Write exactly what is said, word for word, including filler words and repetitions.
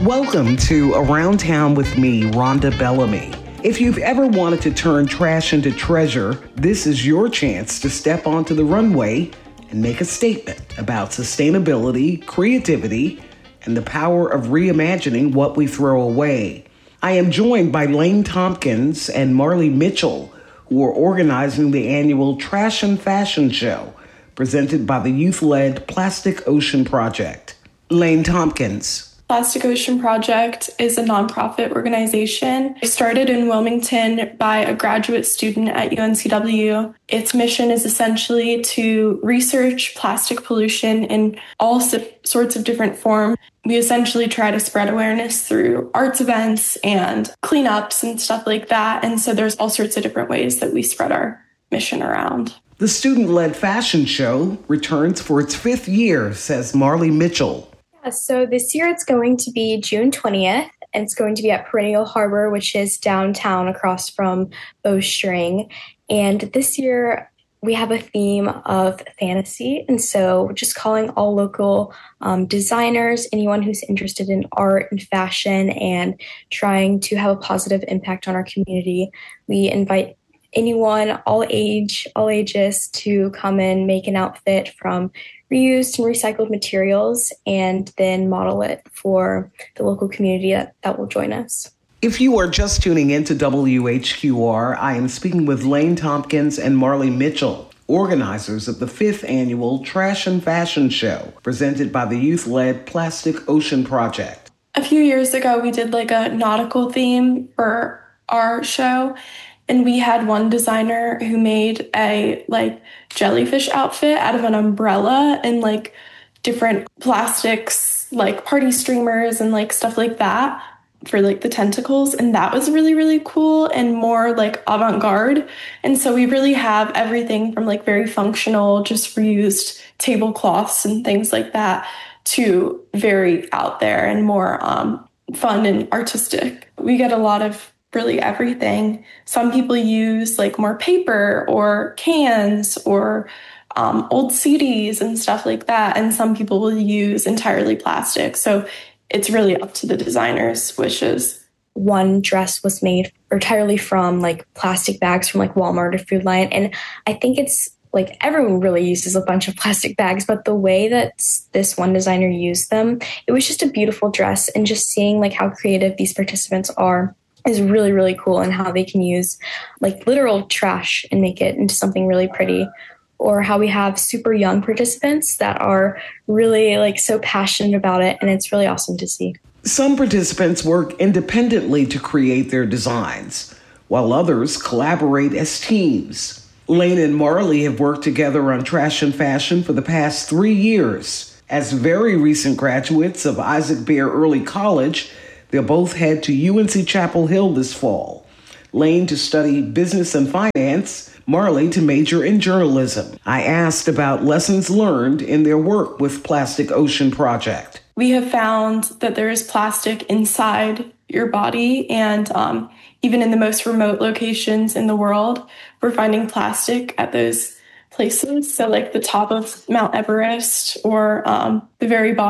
Welcome to Around Town with me, Rhonda Bellamy. If you've ever wanted to turn trash into treasure, this is your chance to step onto the runway and make a statement about sustainability, creativity, and the power of reimagining what we throw away. I am joined by Lane Tompkins and Marley Mitchell, who are organizing the annual Trash and Fashion Show, presented by the youth-led Plastic Ocean Project. Lane Tompkins. Plastic Ocean Project is a nonprofit organization. It started in Wilmington by a graduate student at U N C W. Its mission is essentially to research plastic pollution in all sorts of different forms. We essentially try to spread awareness through arts events and cleanups and stuff like that. And so there's all sorts of different ways that we spread our mission around. The student-led fashion show returns for its fifth year, says Marley Mitchell. So this year it's going to be June twentieth, and it's going to be at Perennial Harbor, which is downtown across from Bowstring. And this year we have a theme of fantasy, and so we're just calling all local um, designers, anyone who's interested in art and fashion and trying to have a positive impact on our community. We invite anyone, all age, all ages, to come and make an outfit from reused and recycled materials and then model it for the local community that, that will join us. If you are just tuning into W H Q R, I am speaking with Lane Tompkins and Marley Mitchell, organizers of the fifth annual Trash and Fashion Show, presented by the youth-led Plastic Ocean Project. A few years ago, we did like a nautical theme for our show. And we had one designer who made a like jellyfish outfit out of an umbrella and like different plastics, like party streamers and like stuff like that for like the tentacles. And that was really, really cool and more like avant-garde. And so we really have everything from like very functional, just reused tablecloths and things like that to very out there and more um, fun and artistic. We get a lot of really everything. Some people use like more paper or cans or um, old C Ds and stuff like that. And some people will use entirely plastic. So it's really up to the designer's wishes. One dress was made entirely from like plastic bags from like Walmart or Food Lion. And I think it's like everyone really uses a bunch of plastic bags, but the way that this one designer used them, it was just a beautiful dress. And just seeing like how creative these participants are is really, really cool, and how they can use like literal trash and make it into something really pretty. Or how we have super young participants that are really like so passionate about it, and it's really awesome to see. Some participants work independently to create their designs, while others collaborate as teams. Lane and Marley have worked together on Trash and Fashion for the past three years. As very recent graduates of Isaac Bear Early College, they'll both head to U N C Chapel Hill this fall. Lane to study business and finance, Marley to major in journalism. I asked about lessons learned in their work with Plastic Ocean Project. We have found that there is plastic inside your body, and um, even in the most remote locations in the world, we're finding plastic at those places. So like the top of Mount Everest or um, the very bottom